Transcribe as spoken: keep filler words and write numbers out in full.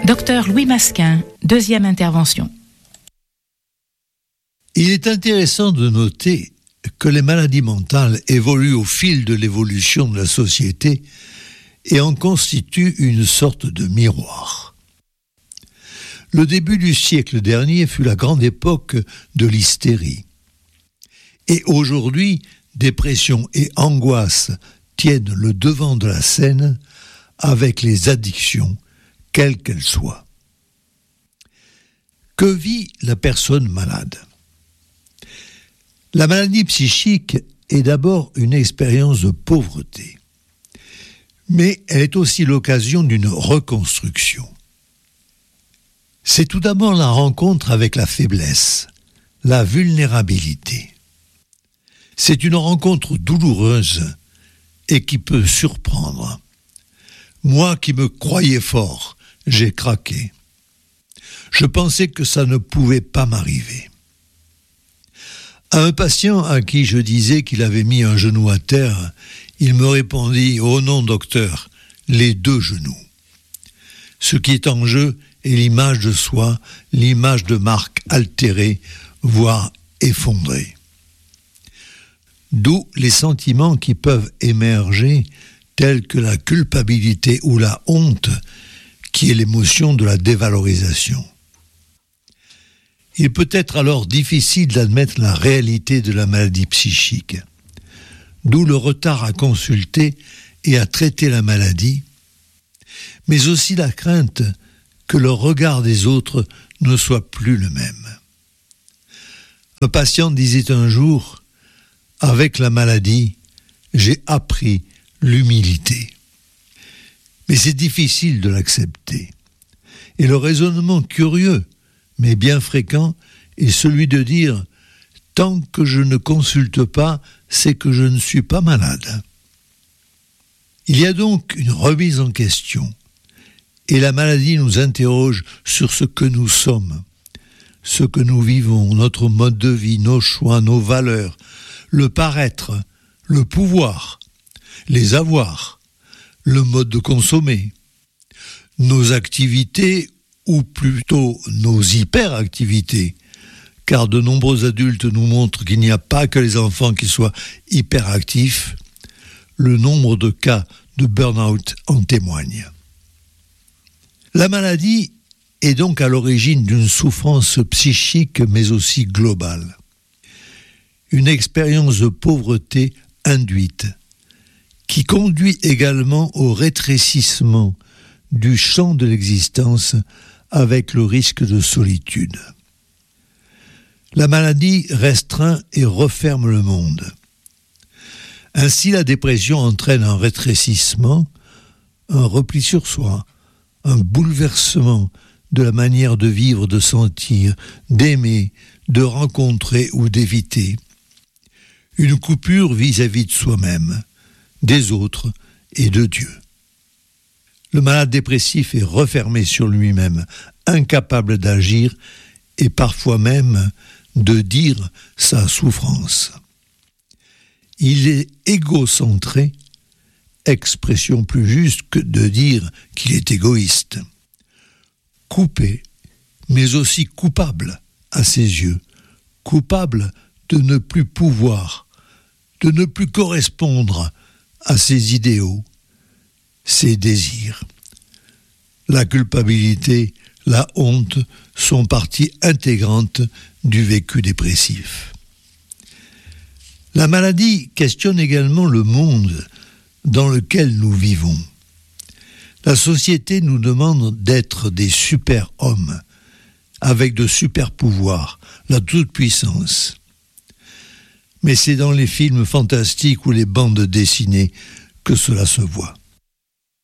Docteur Louis Masquin, deuxième intervention. Il est intéressant de noter que les maladies mentales évoluent au fil de l'évolution de la société et en constituent une sorte de miroir. Le début du siècle dernier fut la grande époque de l'hystérie. Et aujourd'hui, dépression et angoisse tiennent le devant de la scène avec les addictions, quelles qu'elles soient. Que vit la personne malade ? La maladie psychique est d'abord une expérience de pauvreté, mais elle est aussi l'occasion d'une reconstruction. C'est tout d'abord la rencontre avec la faiblesse, la vulnérabilité. C'est une rencontre douloureuse et qui peut surprendre. Moi qui me croyais fort, j'ai craqué. Je pensais que ça ne pouvait pas m'arriver. À un patient à qui je disais qu'il avait mis un genou à terre, il me répondit « Oh non, docteur, les deux genoux ». Ce qui est en jeu est l'image de soi, l'image de marque altérée, voire effondrée. D'où les sentiments qui peuvent émerger, tels que la culpabilité ou la honte, qui est l'émotion de la dévalorisation. Il peut être alors difficile d'admettre la réalité de la maladie psychique, d'où le retard à consulter et à traiter la maladie, mais aussi la crainte que le regard des autres ne soit plus le même. Un patient disait un jour, « Avec la maladie, j'ai appris l'humilité. » Mais c'est difficile de l'accepter. Et le raisonnement curieux, mais bien fréquent, est celui de dire « Tant que je ne consulte pas, c'est que je ne suis pas malade. » Il y a donc une remise en question. Et la maladie nous interroge sur ce que nous sommes, ce que nous vivons, notre mode de vie, nos choix, nos valeurs, le paraître, le pouvoir, les avoirs, le mode de consommer, nos activités ou plutôt nos hyperactivités, car de nombreux adultes nous montrent qu'il n'y a pas que les enfants qui soient hyperactifs. Le nombre de cas de burn-out en témoigne. La maladie est donc à l'origine d'une souffrance psychique mais aussi globale. Une expérience de pauvreté induite qui conduit également au rétrécissement du champ de l'existence avec le risque de solitude. La maladie restreint et referme le monde. Ainsi, la dépression entraîne un rétrécissement, un repli sur soi, un bouleversement de la manière de vivre, de sentir, d'aimer, de rencontrer ou d'éviter. Une coupure vis-à-vis de soi-même, des autres et de Dieu. Le malade dépressif est refermé sur lui-même, incapable d'agir et parfois même de dire sa souffrance. Il est égocentré, expression plus juste que de dire qu'il est égoïste. Coupé, mais aussi coupable à ses yeux, coupable de ne plus pouvoir, de ne plus correspondre à ses idéaux, ses désirs. La culpabilité, la honte sont partie intégrante du vécu dépressif. La maladie questionne également le monde dans lequel nous vivons. La société nous demande d'être des super-hommes, avec de super-pouvoirs, la toute-puissance. Mais c'est dans les films fantastiques ou les bandes dessinées que cela se voit.